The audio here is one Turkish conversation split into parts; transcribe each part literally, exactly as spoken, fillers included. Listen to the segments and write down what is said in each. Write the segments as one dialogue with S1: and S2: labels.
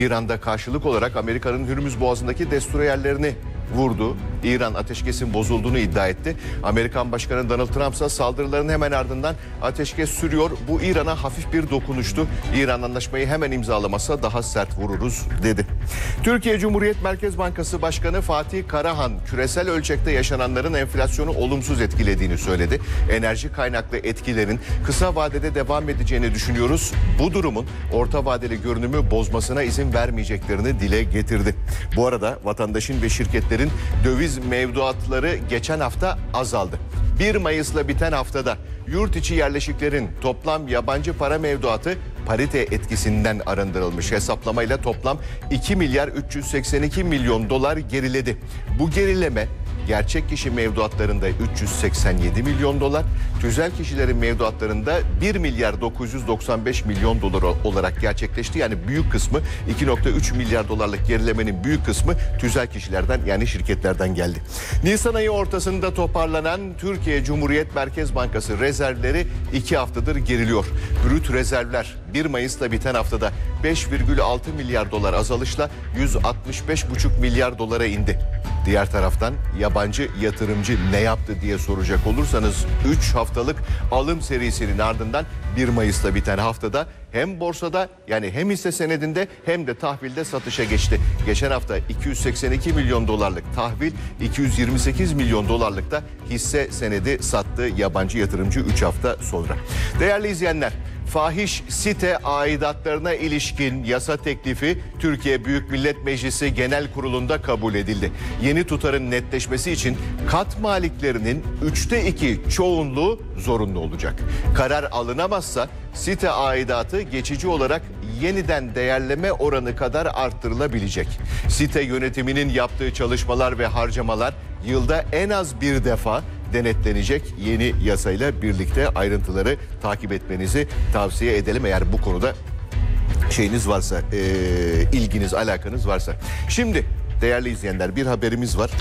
S1: İran'da karşılık olarak Amerika'nın Hürmüz Boğazı'ndaki destroyerlerini vurdu. İran ateşkesin bozulduğunu iddia etti. Amerikan Başkanı Donald Trump ise saldırıların hemen ardından ateşkes sürüyor. Bu İran'a hafif bir dokunuştu. İran anlaşmayı hemen imzalamasa daha sert vururuz dedi. Türkiye Cumhuriyet Merkez Bankası Başkanı Fatih Karahan küresel ölçekte yaşananların enflasyonu olumsuz etkilediğini söyledi. Enerji kaynaklı etkilerin kısa vadede devam edeceğini düşünüyoruz. Bu durumun orta vadeli görünümü bozmasına izin vermeyeceklerini dile getirdi. Bu arada vatandaşın ve şirketlerin döviz mevduatları geçen hafta azaldı. bir Mayıs'la biten haftada yurt içi yerleşiklerin toplam yabancı para mevduatı parite etkisinden arındırılmış. Hesaplamayla toplam iki milyar üç yüz seksen iki milyon dolar geriledi. Bu gerileme gerçek kişi mevduatlarında üç yüz seksen yedi milyon dolar, tüzel kişilerin mevduatlarında bir milyar dokuz yüz doksan beş milyon dolar olarak gerçekleşti. Yani büyük kısmı iki nokta üç milyar dolarlık gerilemenin büyük kısmı tüzel kişilerden yani şirketlerden geldi. Nisan ayı ortasında toparlanan Türkiye Cumhuriyet Merkez Bankası rezervleri iki haftadır geriliyor. Brüt rezervler bir Mayıs'la biten haftada beş virgül altı milyar dolar azalışla yüz altmış beş virgül beş milyar dolara indi. Diğer taraftan yabancı yatırımcı ne yaptı diye soracak olursanız üç haftalık alım serisinin ardından bir Mayıs'ta biten haftada hem borsada yani hem hisse senedinde hem de tahvilde satışa geçti. Geçen hafta iki yüz seksen iki milyon dolarlık tahvil, iki yüz yirmi sekiz milyon dolarlık da hisse senedi sattı yabancı yatırımcı üç hafta sonra. Değerli izleyenler, fahiş site aidatlarına ilişkin yasa teklifi Türkiye Büyük Millet Meclisi Genel Kurulu'nda kabul edildi. Yeni tutarın netleşmesi için kat maliklerinin üçte iki çoğunluğu zorunlu olacak. Karar alınamazsa site aidatı geçici olarak yeniden değerleme oranı kadar arttırılabilecek. Site yönetiminin yaptığı çalışmalar ve harcamalar yılda en az bir defa denetlenecek. Yeni yasayla birlikte ayrıntıları takip etmenizi tavsiye edelim eğer bu konuda şeyiniz varsa, e, ilginiz, alakanız varsa. Şimdi değerli izleyenler bir haberimiz var.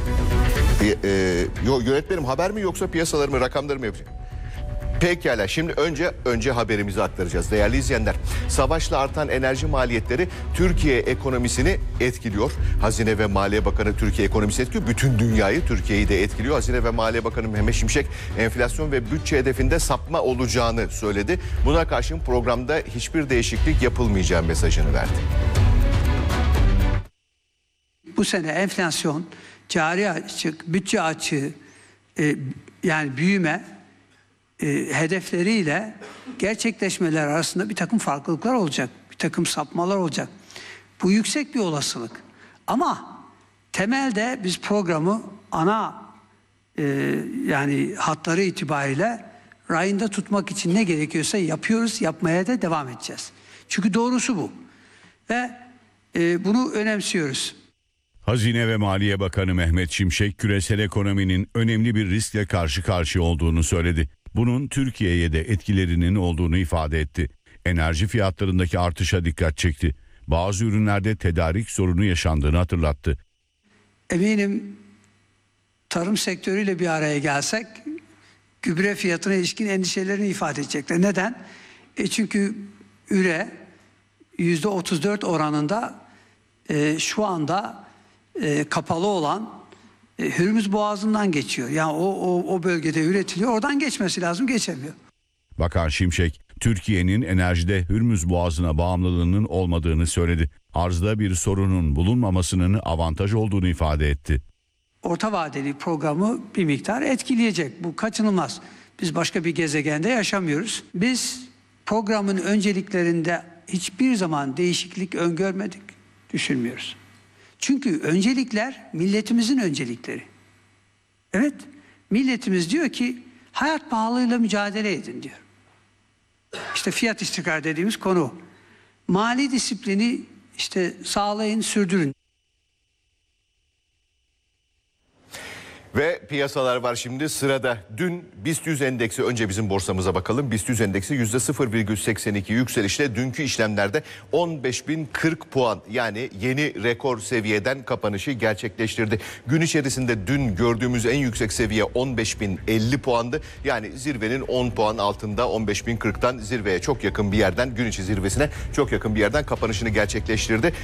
S1: E, e, yönetmenim haber mi yoksa piyasaları mı, rakamları mı yapacak? Pekala, şimdi önce önce haberimizi aktaracağız değerli izleyenler. Savaşla artan enerji maliyetleri Türkiye ekonomisini etkiliyor. Hazine ve Maliye Bakanı Türkiye ekonomisi etkiliyor. Bütün dünyayı, Türkiye'yi de etkiliyor. Hazine ve Maliye Bakanı Mehmet Şimşek enflasyon ve bütçe hedefinde sapma olacağını söyledi. Buna karşın programda hiçbir değişiklik yapılmayacağı mesajını verdi.
S2: Bu sene enflasyon, cari açık, bütçe açığı, e, yani büyüme e, hedefleriyle gerçekleşmeler arasında bir takım farklılıklar olacak, bir takım sapmalar olacak. Bu yüksek bir olasılık. Ama temelde biz programı ana e, yani hatları itibariyle rayında tutmak için ne gerekiyorsa yapıyoruz, yapmaya da devam edeceğiz. Çünkü doğrusu bu ve e, bunu önemsiyoruz.
S3: Hazine ve Maliye Bakanı Mehmet Şimşek, küresel ekonominin önemli bir riskle karşı karşıya olduğunu söyledi. Bunun Türkiye'ye de etkilerinin olduğunu ifade etti. Enerji fiyatlarındaki artışa dikkat çekti. Bazı ürünlerde tedarik sorunu yaşandığını hatırlattı.
S2: Eminim tarım sektörüyle bir araya gelsek gübre fiyatına ilişkin endişelerini ifade edecekler. Neden? E çünkü üre yüzde otuz dört oranında e, şu anda e, kapalı olan e, Hürmüz Boğazı'ndan geçiyor. Yani o, o, o bölgede üretiliyor. Oradan geçmesi lazım, geçemiyor.
S3: Bakan Şimşek, Türkiye'nin enerjide Hürmüz Boğazı'na bağımlılığının olmadığını söyledi. Arzda bir sorunun bulunmamasının avantaj olduğunu ifade etti.
S2: Orta vadeli programı bir miktar etkileyecek. Bu kaçınılmaz. Biz başka bir gezegende yaşamıyoruz. Biz programın önceliklerinde hiçbir zaman değişiklik öngörmedik, düşünmüyoruz. Çünkü öncelikler milletimizin öncelikleri. Evet, milletimiz diyor ki hayat pahalılığıyla mücadele edin diyor. İşte fiyat istikrar dediğimiz konu. Mali disiplini işte sağlayın, sürdürün.
S1: Ve piyasalar var şimdi sırada. Dün BIST yüz endeksi, önce bizim borsamıza bakalım. BIST yüz endeksi yüzde sıfır virgül seksen iki yükselişle dünkü işlemlerde on beş bin kırk puan, yani yeni rekor seviyeden kapanışı gerçekleştirdi. Gün içerisinde dün gördüğümüz en yüksek seviye on beş bin elli puandı. Yani zirvenin on puan altında, on beş bin kırktan zirveye çok yakın bir yerden, gün içi zirvesine çok yakın bir yerden kapanışını gerçekleştirdi.